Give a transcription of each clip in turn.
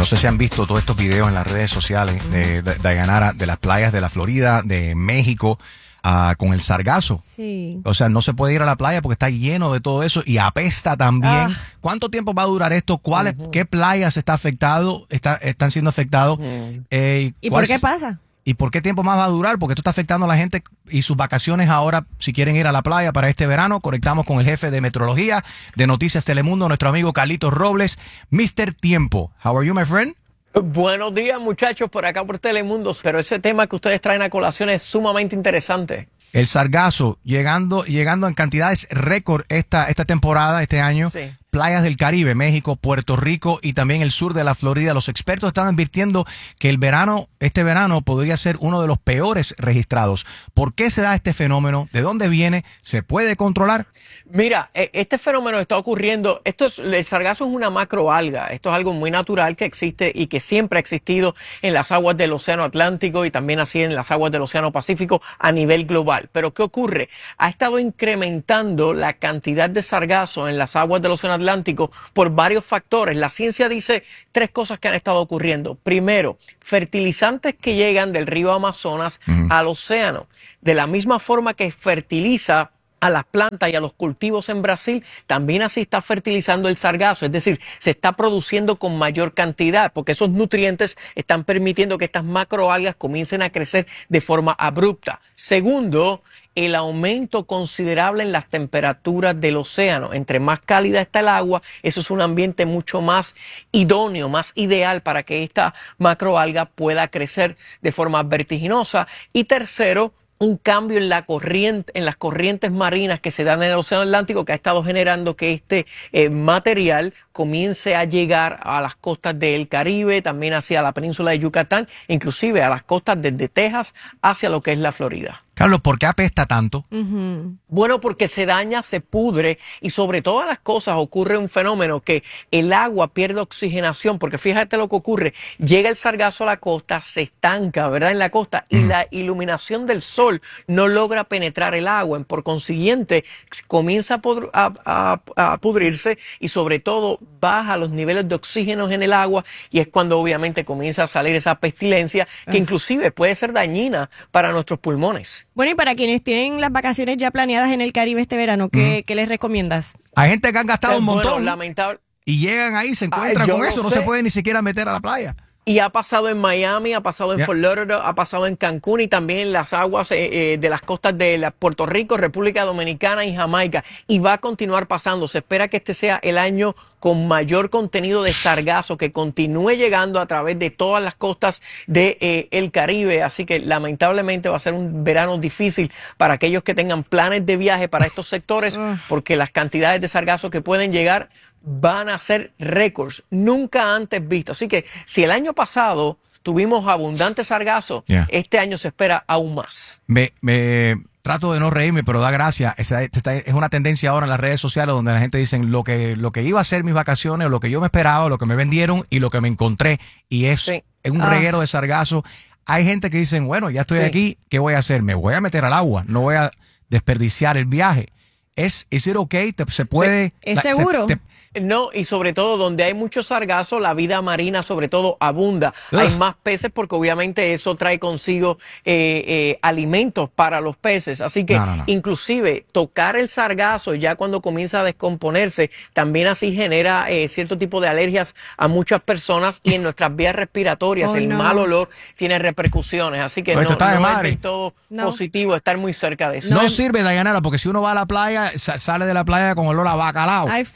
sé si han visto todos estos videos en las redes sociales de Dayanara, de las playas de la Florida, de México, con el sargazo. Sí. O sea, no se puede ir a la playa porque está lleno de todo eso y apesta también. ¿Cuánto tiempo va a durar esto? ¿Qué playas están siendo afectados? ¿Y por qué pasa? ¿Y por qué tiempo más va a durar? Porque esto está afectando a la gente y sus vacaciones ahora, si quieren ir a la playa para este verano. Conectamos con el jefe de meteorología de Noticias Telemundo, nuestro amigo Carlitos Robles. Mr. Tiempo, how are you, my friend? Buenos días, muchachos, por acá por Telemundo. Pero ese tema que ustedes traen a colación es sumamente interesante. El sargazo llegando en cantidades récord esta temporada, este año. Sí. Playas del Caribe, México, Puerto Rico y también el sur de la Florida. Los expertos están advirtiendo que este verano podría ser uno de los peores registrados. ¿Por qué se da este fenómeno? ¿De dónde viene? ¿Se puede controlar? Mira, este fenómeno está ocurriendo. El sargazo es una macroalga. Esto es algo muy natural que existe y que siempre ha existido en las aguas del Océano Atlántico y también así en las aguas del Océano Pacífico a nivel global. Pero ¿qué ocurre? Ha estado incrementando la cantidad de sargazo en las aguas del Océano Atlántico por varios factores. La ciencia dice 3 cosas que han estado ocurriendo. Primero, fertilizantes que llegan del río Amazonas al océano. De la misma forma que fertiliza a las plantas y a los cultivos en Brasil, también así está fertilizando el sargazo, es decir, se está produciendo con mayor cantidad, porque esos nutrientes están permitiendo que estas macroalgas comiencen a crecer de forma abrupta. Segundo, el aumento considerable en las temperaturas del océano. Entre más cálida está el agua, eso es un ambiente mucho más idóneo, más ideal para que esta macroalga pueda crecer de forma vertiginosa. Y tercero, un cambio en las corrientes marinas que se dan en el Océano Atlántico que ha estado generando que este material comience a llegar a las costas del Caribe, también hacia la península de Yucatán, inclusive a las costas desde Texas hacia lo que es la Florida. Carlos, ¿por qué apesta tanto? Bueno, porque se daña, se pudre y sobre todas las cosas ocurre un fenómeno que el agua pierde oxigenación, porque fíjate lo que ocurre, llega el sargazo a la costa, se estanca, ¿verdad? En la costa y la iluminación del sol no logra penetrar el agua, por consiguiente comienza a pudrirse y sobre todo baja los niveles de oxígeno en el agua y es cuando obviamente comienza a salir esa pestilencia que inclusive puede ser dañina para nuestros pulmones. Bueno, y para quienes tienen las vacaciones ya planeadas en el Caribe este verano, ¿qué les recomiendas? Hay gente que han gastado un montón. Bueno, lamentable. Y llegan ahí, se encuentran con eso, no se pueden ni siquiera meter a la playa. Y ha pasado en Miami, ha pasado en Fort Lauderdale, ha pasado en Cancún y también en las aguas de las costas de Puerto Rico, República Dominicana y Jamaica. Y va a continuar pasando. Se espera que este sea el año con mayor contenido de sargazo, que continúe llegando a través de todas las costas del Caribe. Así que lamentablemente va a ser un verano difícil para aquellos que tengan planes de viaje para estos sectores, porque las cantidades de sargazo que pueden llegar van a ser récords nunca antes vistos. Así que si el año pasado tuvimos abundante sargazo, este año se espera aún más. Me trato de no reírme, pero da gracia. Es una tendencia ahora en las redes sociales donde la gente dice lo que iba a ser mis vacaciones, o lo que yo me esperaba, o lo que me vendieron y lo que me encontré. Y es un reguero de sargazo. Hay gente que dicen, bueno, ya estoy aquí, ¿qué voy a hacer? Me voy a meter al agua, no voy a desperdiciar el viaje. ¿Es it okay? ¿Se puede? ¿Es seguro? No, y sobre todo donde hay mucho sargazo, la vida marina sobre todo abunda. Hay más peces porque obviamente eso trae consigo alimentos para los peces. Así que inclusive tocar el sargazo ya cuando comienza a descomponerse, también así genera cierto tipo de alergias a muchas personas y en nuestras vías respiratorias. El mal olor tiene repercusiones. Así que no es del todo positivo estar muy cerca de eso. No sirve, Dayanara, porque si uno va a la playa, sale de la playa con olor a bacalao. Ay,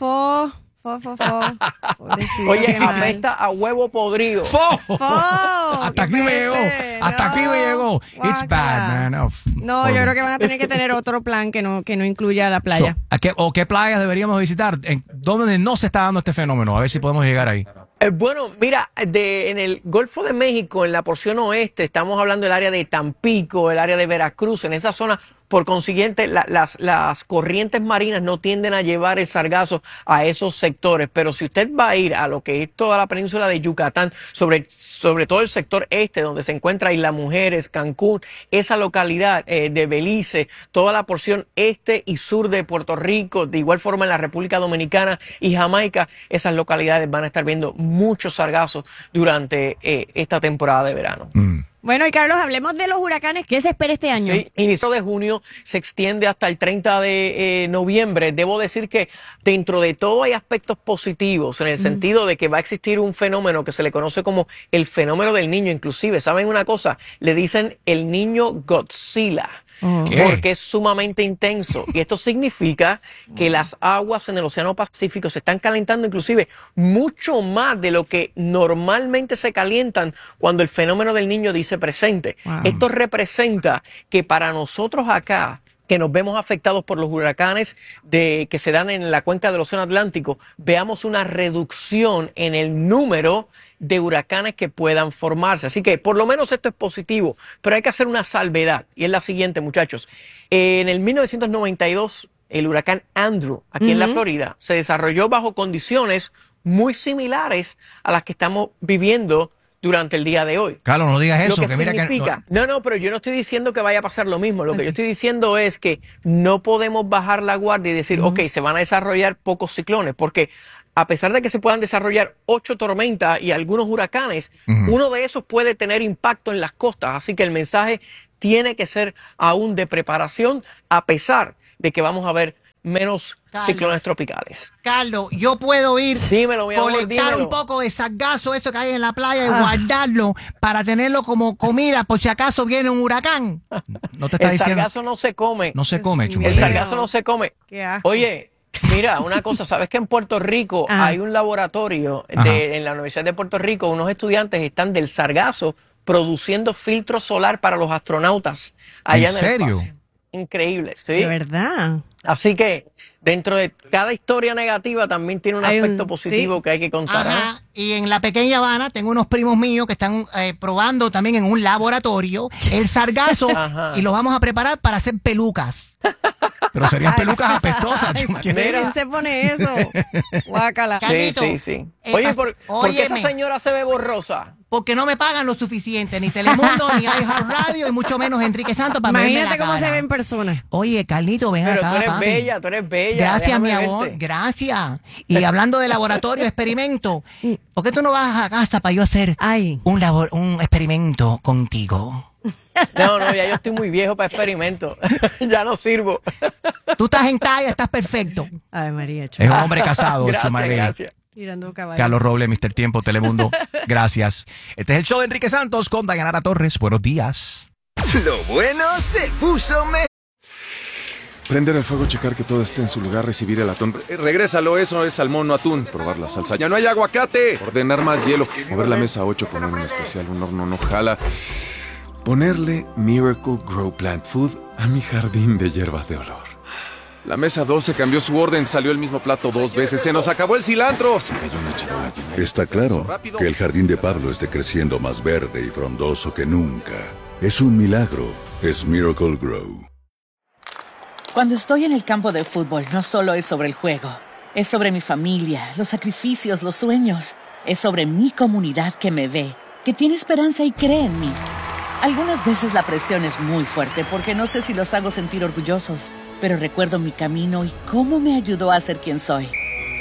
Oye, apesta a huevo podrido. Hasta aquí me llegó. Hasta aquí me llegó. It's bad, man. No, yo creo que van a tener que tener otro plan que no incluya la playa. ¿Qué playas deberíamos visitar? ¿Dónde no se está dando este fenómeno? A ver si podemos llegar ahí. Bueno, mira, en el Golfo de México, en la porción oeste, estamos hablando del área de Tampico, el área de Veracruz, en esa zona Por consiguiente, las corrientes marinas no tienden a llevar el sargazo a esos sectores. Pero si usted va a ir a lo que es toda la península de Yucatán, sobre todo el sector este, donde se encuentra Isla Mujeres, Cancún, esa localidad de Belice, toda la porción este y sur de Puerto Rico, de igual forma en la República Dominicana y Jamaica, esas localidades van a estar viendo muchos sargazos durante esta temporada de verano. Bueno, y Carlos, hablemos de los huracanes. ¿Qué se espera este año? Sí, inicio de junio, se extiende hasta el 30 de noviembre. Debo decir que dentro de todo hay aspectos positivos, en el sentido de que va a existir un fenómeno que se le conoce como el fenómeno del niño. Inclusive, ¿saben una cosa? Le dicen el niño Godzilla. Porque es sumamente intenso. Y esto significa que las aguas en el Océano Pacífico se están calentando inclusive mucho más de lo que normalmente se calientan cuando el fenómeno del niño dice presente. Esto representa que para nosotros acá, que nos vemos afectados por los huracanes que se dan en la cuenca del Océano Atlántico, veamos una reducción en el número de huracanes que puedan formarse. Así que por lo menos esto es positivo, pero hay que hacer una salvedad, y es la siguiente, muchachos. En el 1992, el huracán Andrew, aquí en la Florida, se desarrolló bajo condiciones muy similares a las que estamos viviendo durante el día de hoy. Carlos, no digas eso. Lo que significa, no, pero yo no estoy diciendo que vaya a pasar lo mismo. Lo que yo estoy diciendo es que no podemos bajar la guardia y decir, ok, se van a desarrollar pocos ciclones, porque a pesar de que se puedan desarrollar 8 tormentas y algunos huracanes, uno de esos puede tener impacto en las costas. Así que el mensaje tiene que ser aún de preparación, a pesar de que vamos a ver menos ciclones tropicales. Carlos, yo puedo ir, dímelo, mi amor, colectar un poco de sargazo, eso que hay en la playa, y guardarlo para tenerlo como comida por si acaso viene un huracán. No te está diciendo. El sargazo no se come. No se come, El sargazo no se come. Qué asco. Oye, mira, una cosa, ¿sabes que en Puerto Rico hay un laboratorio en la Universidad de Puerto Rico? Unos estudiantes están del sargazo produciendo filtro solar para los astronautas allá en el espacio. Increíble, ¿sí? De verdad. Así que dentro de cada historia negativa también tiene un aspecto positivo que hay que contar. Ajá. Y en la pequeña Habana tengo unos primos míos que están probando también en un laboratorio el sargazo y lo vamos a preparar para hacer pelucas. Pero serían pelucas apestosas. ¿Quién se pone eso? Guácala. Carlito, Sí. Oye, ¿por qué esa señora se ve borrosa? Porque no me pagan lo suficiente, ni Telemundo, ni iHeartRadio, y mucho menos Enrique Santos para verme la Imagínate cómo cara. se ve en persona. Oye, Carlito, ven Pero acá, tú eres papi. bella, tú eres bella. Gracias, mi déjame amor, verte. gracias. Y hablando de laboratorio, experimento, ¿por qué tú no vas a casa para yo hacer un experimento contigo? No, ya yo estoy muy viejo para experimentos. Ya no sirvo. Tú estás en talla, estás perfecto. Ay, María. Es un hombre casado, Chumarlini. Gracias. Tirando caballos. Carlos Robles, Mr. Tiempo, Telemundo. Gracias. Este es el show de Enrique Santos con Dayanara Torres. Buenos días. Lo bueno se puso mejor. Prender el fuego, checar que todo esté en su lugar, recibir el atún. Regrésalo, eso es salmón, no atún. Probar la salsa. Ya no hay aguacate. Ordenar más hielo. Mover la mesa 8, poner un especial, un horno no jala. Ponerle Miracle Grow Plant Food a mi jardín de hierbas de olor. La mesa 12 cambió su orden, salió el mismo plato 2 veces. Se nos acabó el cilantro. Se cayó una charola llena de... Está claro que el jardín de Pablo esté creciendo más verde y frondoso que nunca. Es un milagro. Es Miracle Grow. Cuando estoy en el campo de fútbol, no solo es sobre el juego. Es sobre mi familia, los sacrificios, los sueños. Es sobre mi comunidad que me ve, que tiene esperanza y cree en mí. Algunas veces la presión es muy fuerte porque no sé si los hago sentir orgullosos, pero recuerdo mi camino y cómo me ayudó a ser quien soy.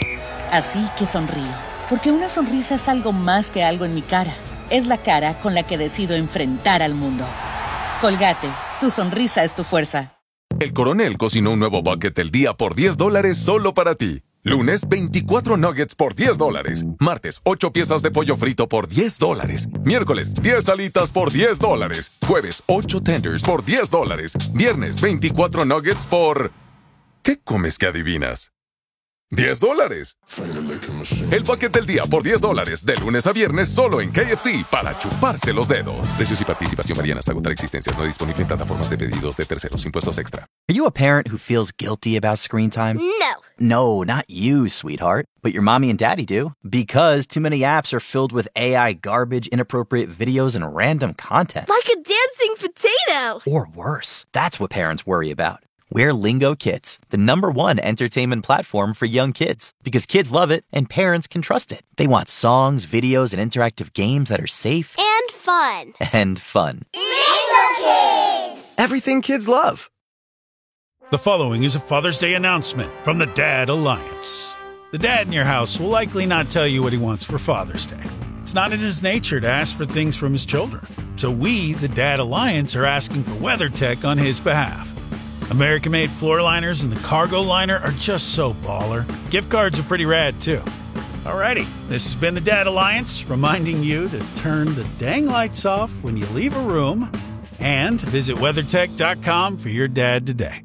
Así que sonrío, porque una sonrisa es algo más que algo en mi cara. Es la cara con la que decido enfrentar al mundo. Colgate, tu sonrisa es tu fuerza. El Coronel cocinó un nuevo bucket del día por $10 solo para ti. Lunes, 24 nuggets por $10. Martes, 8 piezas de pollo frito por $10. Miércoles, 10 alitas por $10. Jueves, 8 tenders por $10. Viernes, 24 nuggets por... ¿Qué comes que adivinas? $10. El paquete del día por $10, de lunes a viernes, solo en KFC, para chuparse los dedos. Precios y participación varían hasta agotar existencias. No disponible en plataformas de pedidos de terceros. Impuestos extra. Are you a parent who feels guilty about screen time? No. No, not you, sweetheart. But your mommy and daddy do. Because too many apps are filled with AI garbage, inappropriate videos, and random content. Like a dancing potato. Or worse. That's what parents worry about. We're Lingo Kids, the #1 entertainment platform for young kids. Because kids love it and parents can trust it. They want songs, videos, and interactive games that are safe. And fun. And fun. Lingo Kids! Everything kids love. The following is a Father's Day announcement from the Dad Alliance. The dad in your house will likely not tell you what he wants for Father's Day. It's not in his nature to ask for things from his children. So we, the Dad Alliance, are asking for WeatherTech on his behalf. American-made floor liners and the cargo liner are just so baller. Gift cards are pretty rad, too. Alrighty, this has been the Dad Alliance, reminding you to turn the dang lights off when you leave a room and visit WeatherTech.com for your dad today.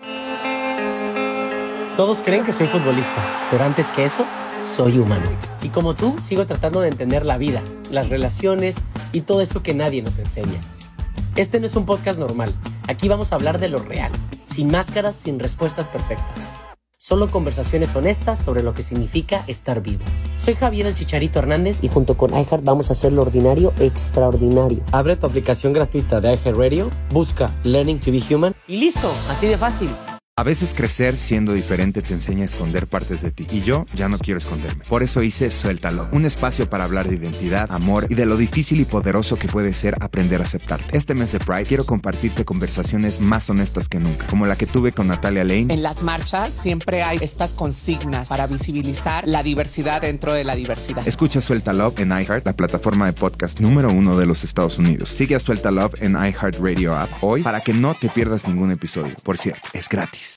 Todos creen que soy futbolista, pero antes que eso, soy humano. Y como tú, sigo tratando de entender la vida, las relaciones y todo eso que nadie nos enseña. Este no es un podcast normal. Aquí vamos a hablar de lo real, sin máscaras, sin respuestas perfectas. Solo conversaciones honestas sobre lo que significa estar vivo. Soy Javier el Chicharito Hernández y junto con iHeart vamos a hacer lo ordinario extraordinario. Abre tu aplicación gratuita de iHeartRadio, busca Learning to be Human y listo, así de fácil. A veces crecer siendo diferente te enseña a esconder partes de ti. Y yo ya no quiero esconderme. Por eso hice Suéltalo, un espacio para hablar de identidad, amor y de lo difícil y poderoso que puede ser aprender a aceptarte. Este mes de Pride quiero compartirte conversaciones más honestas que nunca, como la que tuve con Natalia Lane. En las marchas siempre hay estas consignas para visibilizar la diversidad dentro de la diversidad. Escucha Suéltalo en iHeart, la plataforma de podcast #1 de los Estados Unidos. Sigue a Suéltalo en iHeartRadio app hoy para que no te pierdas ningún episodio. Por cierto, es gratis.